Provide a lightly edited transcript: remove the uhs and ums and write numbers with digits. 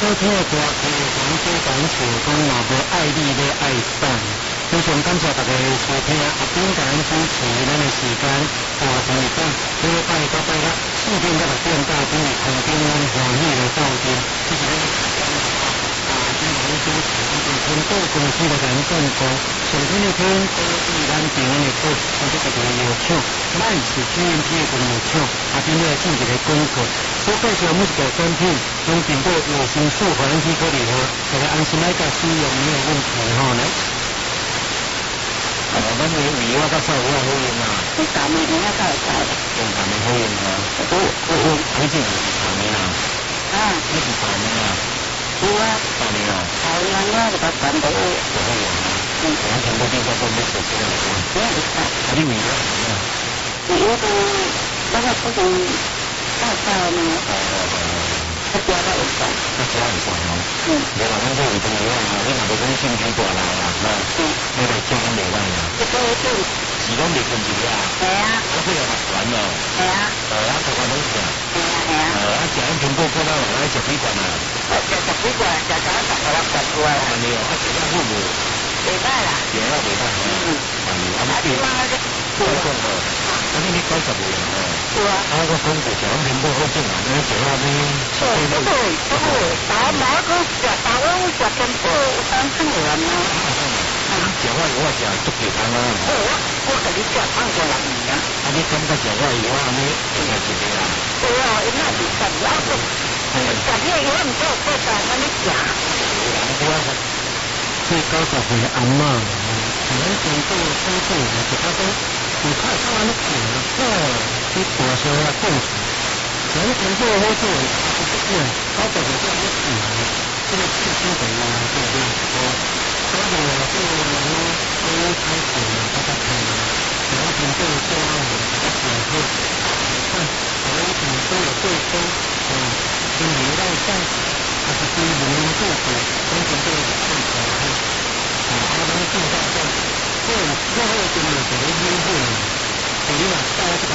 听的歌，黄色感受讲嘛无爱你要爱散。非常感谢大家收听，阿炳甲咱主持咱的时间，大半日晚，礼拜到拜六4点到6点到顶于空中咱欢喜的斗阵，这是咱今晚主持这个天宝公司的咱广告，上天的天都是咱平安的宝，我这个药厂，咱是 GMP 的药厂，阿炳要进一个广告，所介绍每一个产品，拢经过卫生署环境科联合，大家安心来甲使用没有问题吼，来。咱的米我到时候有好用啊！ 你搞米你要搞搞的， 用搞米好用啊！你这是炒米啊？ 啊， 你是炒米啊？ 有啊， 炒米啊？ 炒米我就把全部不好用啊！我全部变成都没手机了， 没有的。 啊，你米要什么？ 米我都那个不是大炒米，他加到一半。 那加一半哦。你老公这有朋友啊，你哪个跟兴趣过来啊？那个加没办法。 这个是。 是拢未困住啊？ 系啊。 我这有麻烦哦。 系啊。 台湾拢食。 系啊系啊。 食咱苹果果咱往来食几罐啊？ 食几罐，食早上我食过啊。 没有，食了好无？ 袂歹啦。 有啦，袂歹。你讲好。你90个人哦。 有啊。 我讲过食咱苹果好正啊，你食到你。 打麻个食，打我食苹果300元啊。 食我以后食足健康啊！ 我给你食胖过来啊！ 你感觉食我以后安尼会来一个啊？ 对啊，那是10月份，10月以后唔够过单，那你食。 这90岁的阿嬷，可能经过生病了，就他说你看他那病了，你多少要动手，可能工作或者对，90岁这样子这个刺激的呀，对不对？所以这个开始大家看，然后工作做啊，大家配合，看，然后工作有对分，经理让上，还是对人做主，跟工作有配合，他们做到这，最后真的给人机会，给你把大家把